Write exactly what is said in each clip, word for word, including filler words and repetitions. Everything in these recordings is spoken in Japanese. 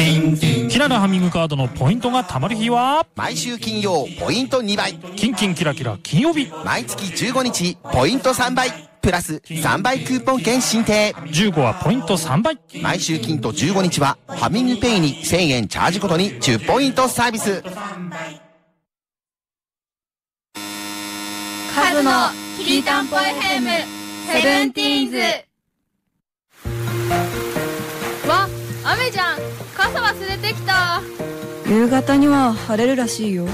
キンキンキララハミングカードのポイントが貯まる日は毎週金曜ポイントにばい、 キンキンキラキラ金曜日毎月じゅうごにちポイントさんばいプラスさんばいクーポン券申請。 じゅうごはポイントさんばい。 毎週金とじゅうごにちはハミングペイにせんえんチャージごとにじゅうポイントサービス。 カズのきりたんぽ エフエム セブンティーンズ。わ、雨じゃん。傘忘れてきた。 夕方には晴れるらしいよ。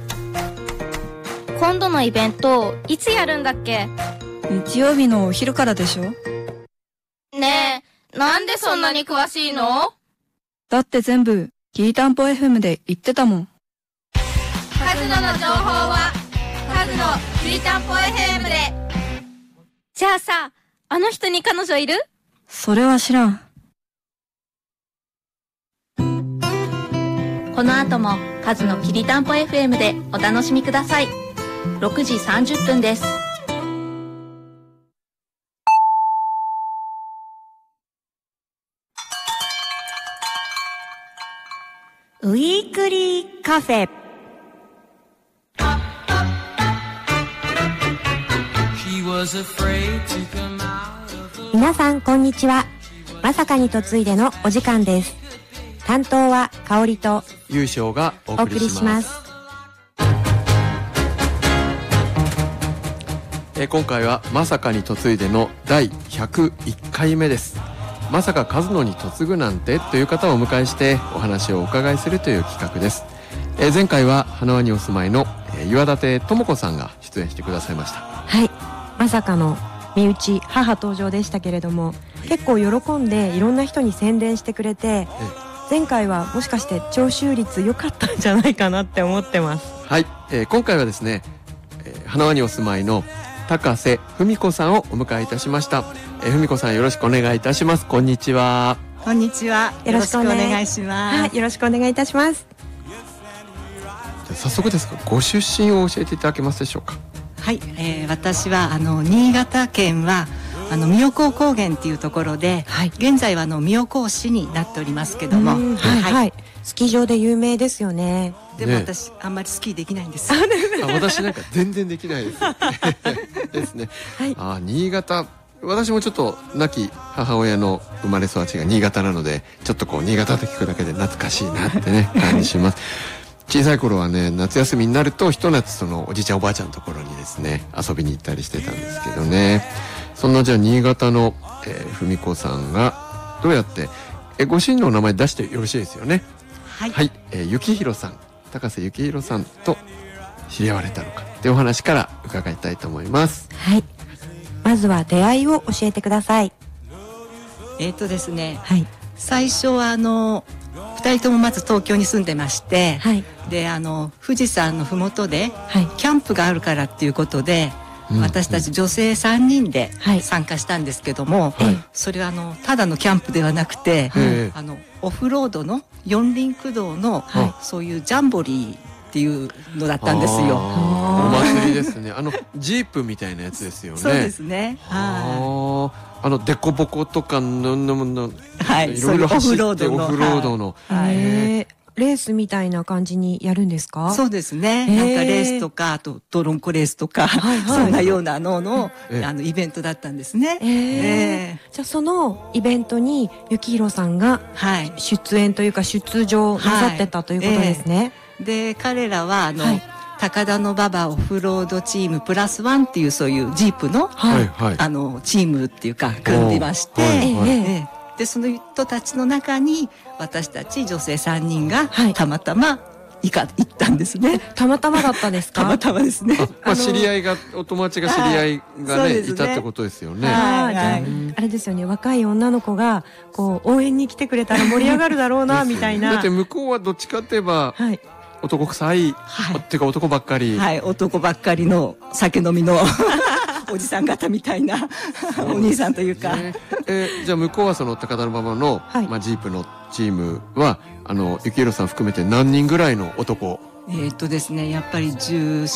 今度のイベントいつやるんだっけ？ 日曜日のお昼からでしょ。 ねえ、なんでそんなに詳しいの？ だって全部きりたんぽ エフエム で言ってたもん。 カズノの情報はカズのきりたんぽ エフエム で。じゃあさ、あの人に彼女いる？ それは知らん。 この後もカズのきりたんぽ エフエム でお楽しみください。ろくじさんじゅっぷんです。 ウィークリーカフェ。皆さんこんにちは。まさかに嫁いでのお時間です。担当は香りと優勝がおお送りします。えー今回はまさかに嫁いでのだいひゃくいっかいめです。まさかカズノに嫁ぐなんてという方をお迎えしてお話をお伺いするという企画です。えー前回は花輪にお住まいの、えー岩立智子さんが出演してくださいました。 はい、まさかの身内母登場でしたけれども、結構喜んでいろんな人に宣伝してくれて、前回はもしかして聴取率良かったんじゃないかなって思ってます。 はい、えー今回はですね、えー花輪にお住まいの高瀬文子さんをお迎えいたしました。えー、文子さんよろしくお願いいたします。こんにちは。 こんにちは。よろしくお願いします。 はい、よろしくお願いいたします。 じゃあ早速ですが、ご出身を教えていただけますでしょうか。 はい、えー、私はあの新潟県はあの妙高高原っていうところで、はい、現在はあの妙高市になっておりますけども、 はい、はいはい、スキー場で有名ですよね。 でも私、ね、あんまりスキーできないんです。 あ、私なんか全然できないですですね。はい、あ、新潟、私もちょっと亡き母親の生まれ育ちが新潟なので、ちょっとこう新潟と聞くだけで懐かしいなってね感じします。小さい頃はね、夏休みになるとひと夏そのおじいちゃんおばあちゃんのところにですね遊びに行ったりしてたんですけどね。そんなじゃあ新潟の、えー、文子さんがどうやってえご主人のお名前出してよろしいですよね。 はい、 はい、えー、幸宏さん、高瀬幸宏さんと知り合われたのかっていうお話から伺いたいと思います。 はい、まずは出会いを教えてください。 えっとですね、はい、最初はあのふたりともまず東京に住んでまして、はい、であの富士山のふもとで、はい、キャンプがあるからっていうことで、うん、私たち女性さんにんで参加したんですけども、はい、それはあのただのキャンプではなくて、はい、あのオフロードの四輪駆動の、はい、そういうジャンボリーっていうのだったんですよ。 お祭りですね。あのジープみたいなやつですよね。 そうですね。はい。 あのデコボコとかののの、 はい、 いろいろ走ってオフロードの、 はい、レースみたいな感じにやるんですか？ そうですね。なんかレースとか、あとドロンコレースとか、はいはい、そんなようなのの、あのイベントだったんですね。 えーえー、じゃあそのイベントに幸宏さんが出演というか出場なさってたということですね。はい、 えー、で彼らはあの、はい、高田の馬場オフロードチームプラスワンっていうそういうジープの、はいはい、あのチームっていうか組んでまして、はいはい、えー、でその人たちの中に私たち女性さんにんがたまたま行か行ったんですね。 たまたまだったですか？ たまたまですね。 あ、まあ、知り合いがお友達が知り合いがね、はい、いたってことですよね。 はい、じゃあ、あれですよね、若い女の子がこう応援に来てくれたら盛り上がるだろうなみたいな。 だって向こうはどっちかって言えば、はい、男臭い、はい、っていうか男ばっかり、 はい、男ばっかりの酒飲みのおじさん方みたいなお兄さんというか、 ね、えー、じゃあ向こうはその高田馬場の、はい、まあ、ジープのチームはあの幸宏さん含めて何人ぐらいの男？ えーっとですね、やっぱりじゅう